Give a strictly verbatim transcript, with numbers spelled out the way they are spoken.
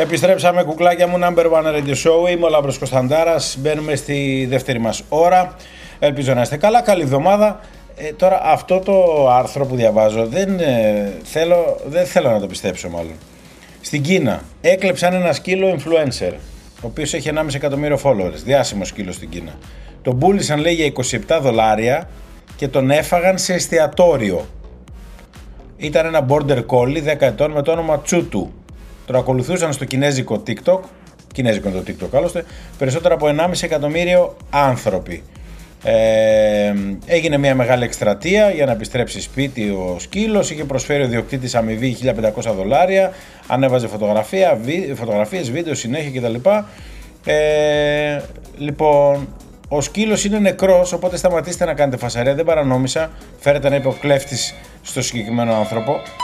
Επιστρέψαμε, κουκλάκια μου, Number One Radio Show. Είμαι ο Λάμπρος Κωνσταντάρας. Μπαίνουμε στη δεύτερη μας ώρα. Ελπίζω να είστε καλά. Καλή εβδομάδα. Ε, τώρα αυτό το άρθρο που διαβάζω δεν, ε, θέλω, δεν θέλω να το πιστέψω μάλλον. Στην Κίνα έκλεψαν ένα σκύλο influencer, ο οποίος έχει ενάμιση εκατομμύριο followers. Διάσημο σκύλο στην Κίνα. Τον πούλησαν, λέει, για είκοσι επτά δολάρια και τον έφαγαν σε εστιατόριο. Ήταν ένα border collie δέκα ετών με το όνομα Τσούτου. Τον ακολουθούσαν στο κινέζικο TikTok, κινέζικο είναι το TikTok άλλωστε, περισσότερο από ενάμιση εκατομμύριο άνθρωποι. Ε, έγινε μια μεγάλη εκστρατεία για να επιστρέψει σπίτι ο σκύλος. Είχε προσφέρει ο ιδιοκτήτης αμοιβή χίλια πεντακόσια δολάρια, ανέβαζε φωτογραφία, βι, φωτογραφίες, βίντεο συνέχεια κτλ. Ε, λοιπόν, ο σκύλος είναι νεκρός, οπότε σταματήστε να κάνετε φασαρία, δεν παρανόμησα. Φέρετε να είπε ο κλέφτης στο συγκεκριμένο άνθρωπο.